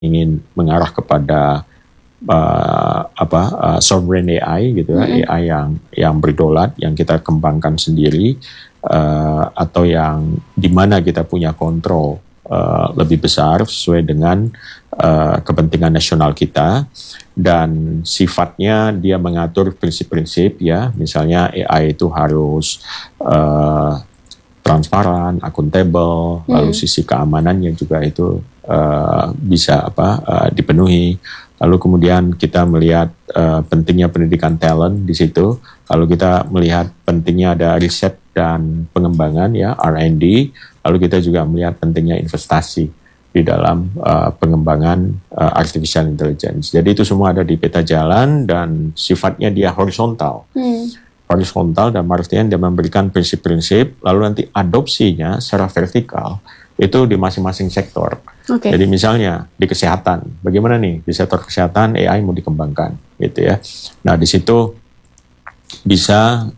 ingin mengarah kepada sovereign AI gitu ya, AI yang berdaulat, yang kita kembangkan sendiri, atau yang dimana kita punya kontrol lebih besar sesuai dengan kepentingan nasional kita, dan sifatnya dia mengatur prinsip-prinsip ya, misalnya AI itu harus transparan, akuntabel, lalu sisi keamanannya juga itu bisa dipenuhi. Lalu kemudian kita melihat pentingnya pendidikan talent di situ. Kalau kita melihat pentingnya ada riset dan pengembangan ya, R&D. Lalu kita juga melihat pentingnya investasi di dalam pengembangan artificial intelligence. Jadi itu semua ada di peta jalan dan sifatnya dia horizontal. Horizontal dan artian dia memberikan prinsip-prinsip, lalu nanti adopsinya secara vertikal itu di masing-masing sektor. Okay. Jadi misalnya di kesehatan, bagaimana nih di sektor kesehatan AI mau dikembangkan, gitu ya. Nah di situ bisa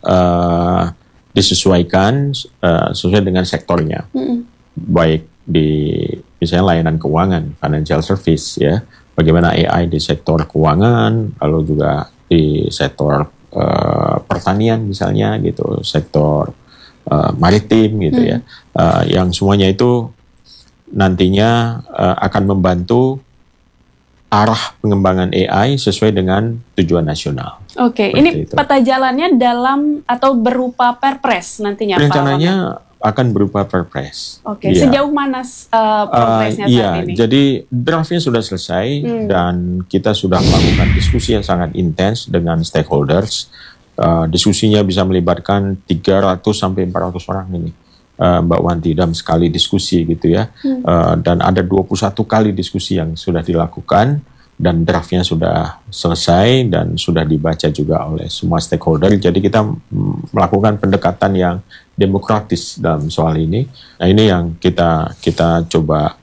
disesuaikan sesuai dengan sektornya, baik di misalnya layanan keuangan, financial service ya, bagaimana AI di sektor keuangan, lalu juga di sektor pertanian misalnya gitu, sektor maritim gitu ya, yang semuanya itu nantinya akan membantu arah pengembangan AI sesuai dengan tujuan nasional. Oke, ini peta jalannya dalam atau berupa perpres nantinya Pak? Rencananya akan berupa perpres. Oke, ya. Sejauh mana perpresnya saat ini? Jadi draftnya sudah selesai dan kita sudah melakukan diskusi yang sangat intens dengan stakeholders. Diskusinya bisa melibatkan 300 sampai 400 orang ini, Mbak Wanti, dalam sekali diskusi gitu ya. Dan ada 21 kali diskusi yang sudah dilakukan dan draftnya sudah selesai dan sudah dibaca juga oleh semua stakeholder. Jadi kita melakukan pendekatan yang demokratis dalam soal ini. Nah ini yang kita coba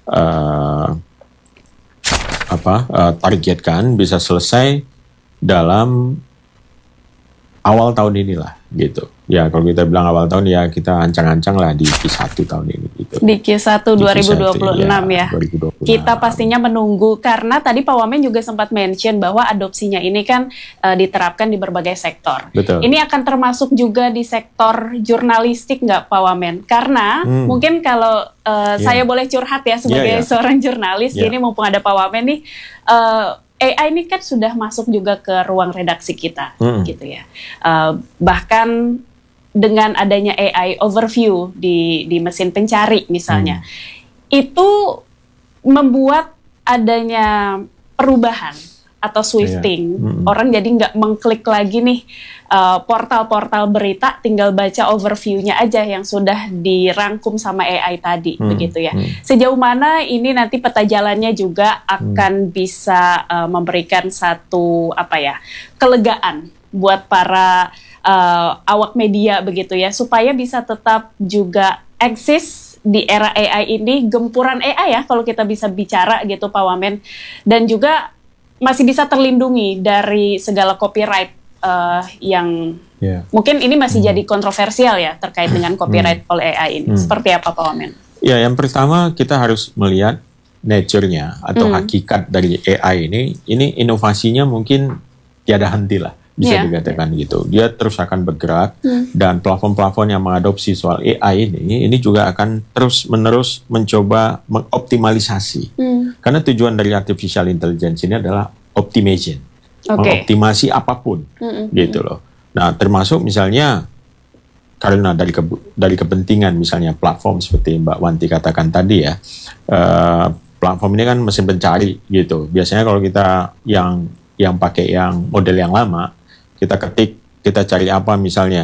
targetkan bisa selesai dalam awal tahun inilah gitu. Ya kalau kita bilang awal tahun ya kita ancang-ancang lah di Q1 tahun ini gitu. Di Q1 2026 ya. 2026. Kita pastinya menunggu karena tadi Pak Wamen juga sempat mention bahwa adopsinya ini kan diterapkan di berbagai sektor. Betul. Ini akan termasuk juga di sektor jurnalistik nggak Pak Wamen? Karena mungkin kalau saya boleh curhat ya sebagai seorang jurnalis, ini mumpung ada Pak Wamen nih, AI ini kan sudah masuk juga ke ruang redaksi kita, gitu ya. Bahkan dengan adanya AI overview di mesin pencari misalnya, itu membuat adanya perubahan atau swifting. Orang jadi nggak mengklik lagi nih portal-portal berita, tinggal baca overview-nya aja yang sudah dirangkum sama AI tadi, begitu ya. Sejauh mana ini nanti peta jalannya juga akan bisa memberikan satu kelegaan buat para awak media begitu ya, supaya bisa tetap juga eksis di era AI ini, gempuran AI ya kalau kita bisa bicara gitu Pak Wamen, dan juga masih bisa terlindungi dari segala copyright yang mungkin ini masih jadi kontroversial ya terkait dengan copyright oleh AI ini. Seperti apa Pak Wamen? Ya, yang pertama kita harus melihat nature-nya atau hakikat dari AI ini inovasinya mungkin tiada henti lah, bisa dikatakan gitu. Dia terus akan bergerak dan platform-platform yang mengadopsi soal AI ini juga akan terus-menerus mencoba mengoptimalisasi. Karena tujuan dari artificial intelligence ini adalah optimization, mengoptimasi apapun, gitu loh. Nah, termasuk misalnya karena dari kepentingan misalnya platform seperti Mbak Wanti katakan tadi ya, platform ini kan mesin pencari gitu. Biasanya kalau kita yang pakai yang model yang lama, kita ketik, kita cari apa misalnya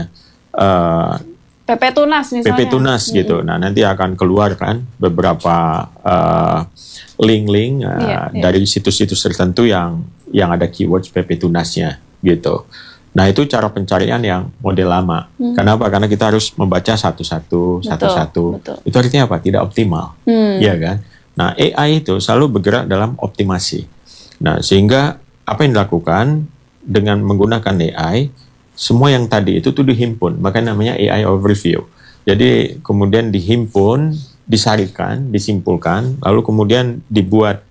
PP Tunas misalnya. PP Tunas gitu. Nah, nanti akan keluar kan beberapa link-link dari situs-situs tertentu yang ada keywords PP Tunasnya gitu. Nah, itu cara pencarian yang model lama. Kenapa? Karena kita harus membaca satu-satu. Itu artinya apa? Tidak optimal. Iya kan? Nah, AI itu selalu bergerak dalam optimasi. Nah, sehingga apa yang dilakukan dengan menggunakan AI, semua yang tadi itu tuh dihimpun, makanya namanya AI overview. Jadi kemudian dihimpun, disarikan, disimpulkan, lalu kemudian dibuat